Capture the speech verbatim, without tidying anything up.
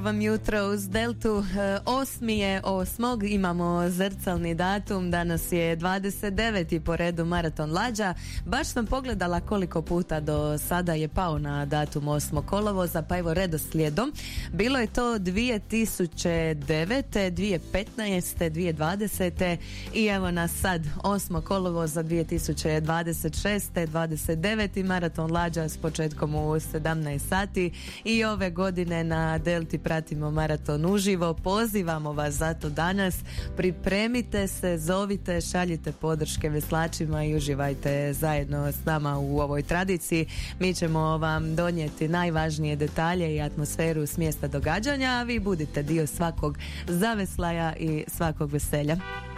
Vam jutro uz Deltu. Osmi je osmog, imamo zrcalni datum, danas je dvadeset deveti po redu maraton lađa. Baš sam pogledala koliko puta do sada je pao na datum osmog kolovoza, pa evo redoslijedom. Bilo je to dvije tisuće devete, dvije tisuće petnaeste, dvije tisuće dvadesete i evo nas sad osmog kolovoza dvije tisuće dvadeset šeste, dvadeset deveti maraton lađa s početkom u sedamnaest sati i ove godine na Delti pratimo maraton uživo. Pozivamo vas zato danas, pripremite se, zovite, šaljite podrške veslačima i uživajte zajedno s nama u ovoj tradiciji. Mi ćemo vam donijeti najvažnije detalje i atmosferu s mjesta događanja, a vi budite dio svakog zaveslaja i svakog veselja.